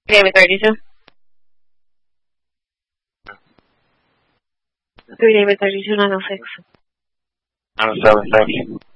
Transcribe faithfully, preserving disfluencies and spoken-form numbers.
David thirty-two. Three David thirty-two nine oh six. nine oh seven, thank you.